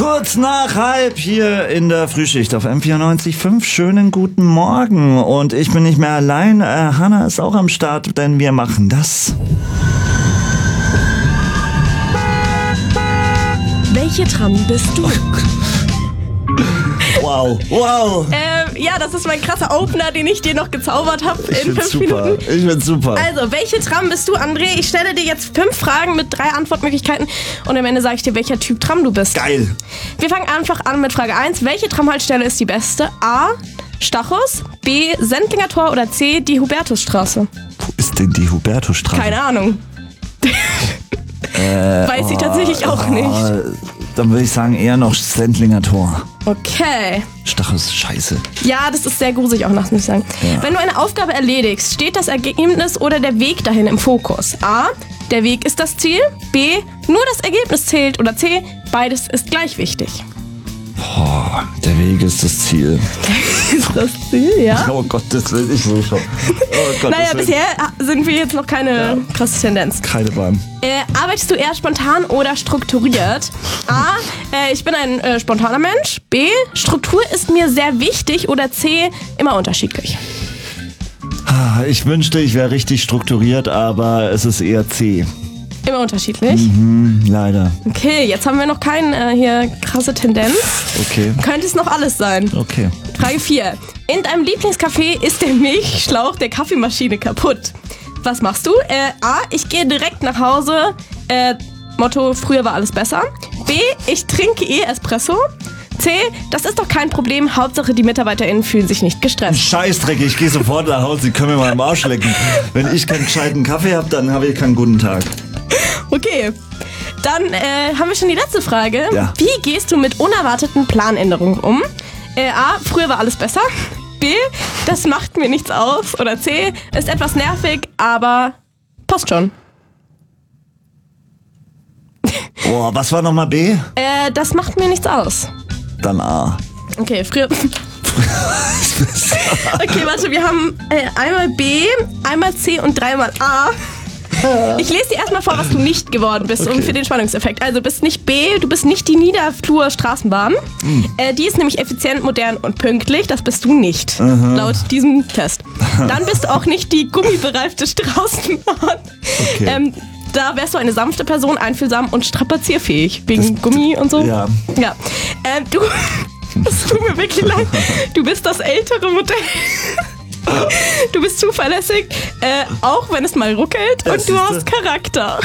Kurz nach halb hier in der Frühschicht auf M94.5. Schönen guten Morgen. Und ich bin nicht mehr allein. Hanna ist auch am Start, denn wir machen das. Welche Tram bist du? Wow. Ja, das ist mein krasser Opener, den ich dir noch gezaubert habe in 5 super. Minuten. Ich find's super. Also, welche Tram bist du, André? Ich stelle dir jetzt 5 Fragen mit 3 Antwortmöglichkeiten und am Ende sage ich dir, welcher Typ Tram du bist. Geil. Wir fangen einfach an mit Frage 1. Welche Tramhaltestelle ist die beste? A. Stachus, B. Sendlinger Tor oder C. die Hubertusstraße? Wo ist denn die Hubertusstraße? Keine Ahnung. Weiß ich tatsächlich auch nicht. Dann würde ich sagen eher noch Sendlinger Tor. Okay. Stachus, scheiße. Ja, das ist sehr gruselig auch nachts, muss ich sagen. Ja. Wenn du eine Aufgabe erledigst, steht das Ergebnis oder der Weg dahin im Fokus? A. Der Weg ist das Ziel. B. Nur das Ergebnis zählt. Oder C. Beides ist gleich wichtig. Boah, der Weg ist das Ziel. Ist das Ziel, ja? Oh Gott, das will ich so schon. Oh Gott, Naja, bisher sind wir jetzt noch keine krasse Tendenz. Keine Bahn. Arbeitest du eher spontan oder strukturiert? A. Ich bin ein spontaner Mensch. B. Struktur ist mir sehr wichtig. Oder C. Immer unterschiedlich. Ich wünschte, ich wäre richtig strukturiert, aber es ist eher C. Immer unterschiedlich? Leider. Okay, jetzt haben wir noch keine hier krasse Tendenz. Okay. Könnte es noch alles sein. Okay. Frage 4. In deinem Lieblingscafé ist der Milchschlauch der Kaffeemaschine kaputt. Was machst du? A. Ich gehe direkt nach Hause. Motto, früher war alles besser. B. Ich trinke Espresso. C. Das ist doch kein Problem. Hauptsache, die MitarbeiterInnen fühlen sich nicht gestresst. Scheißdreck, ich gehe sofort nach Hause, Sie können mir mal am Arsch lecken. Wenn ich keinen gescheiten Kaffee habe, dann habe ich keinen guten Tag. Okay, dann haben wir schon die letzte Frage. Ja. Wie gehst du mit unerwarteten Planänderungen um? A. Früher war alles besser. B. Das macht mir nichts aus. Oder C. Ist etwas nervig, aber passt schon. Boah, was war nochmal B? Das macht mir nichts aus. Dann A. Okay, früher... Okay, warte, wir haben einmal B, einmal C und 3-mal A. Ich lese dir erstmal vor, was du nicht geworden bist, Okay. und für den Spannungseffekt. Also, du bist nicht B, du bist nicht die Niederflur-Straßenbahn. Die ist nämlich effizient, modern und pünktlich. Das bist du nicht, laut diesem Test. Dann bist du auch nicht die gummibereifte Straßenbahn. Okay. Da wärst du eine sanfte Person, einfühlsam und strapazierfähig. Wegen Gummi und so. Ja. Ja. Das tut mir wirklich leid. Du bist das ältere Modell. Du bist zuverlässig, auch wenn es mal ruckelt, und du hast Charakter.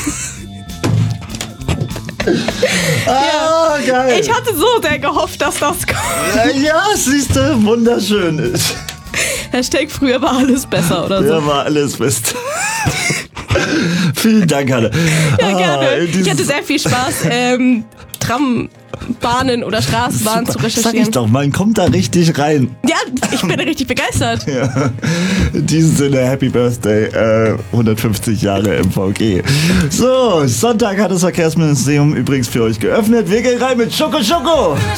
Geil. Ich hatte so sehr gehofft, dass das kommt. Ja, siehst du, wunderschön. Hashtag früher war alles besser oder so. Ja, war alles best. Vielen Dank, Hanne. Ja, gerne. Ich hatte sehr viel Spaß, Trambahnen oder Straßenbahnen zu Sag ich recherchieren. doch, man kommt da richtig rein. Ja, ich bin richtig begeistert. Ja. In diesem Sinne, Happy Birthday, 150 Jahre MVG. So, Sonntag hat das Verkehrsministerium übrigens für euch geöffnet. Wir gehen rein mit Schoko Schoko.